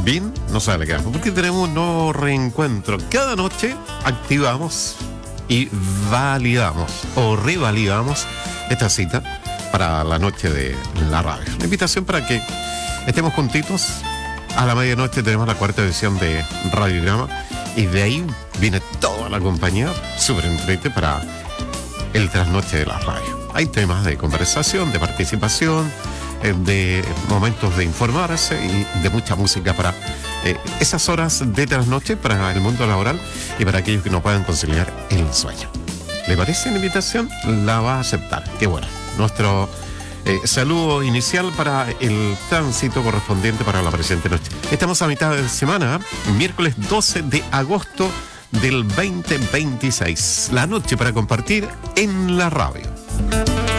bien nos alegramos porque tenemos un nuevo reencuentro. Cada noche activamos y validamos o revalidamos esta cita para la noche de la radio. Una invitación para que estemos juntitos. A la medianoche tenemos la cuarta edición de Radiograma y de ahí viene toda la compañía súper entrete para el trasnoche de la radio. Hay temas de conversación, de participación, de momentos de informarse y de mucha música para esas horas de trasnoche para el mundo laboral y para aquellos que no puedan conciliar el sueño. ¿Le parece la invitación? La va a aceptar. Qué bueno. Nuestro saludo inicial para el tránsito correspondiente para la presente noche. Estamos a mitad de semana, miércoles 12 de agosto del 2026. La noche para compartir en la radio.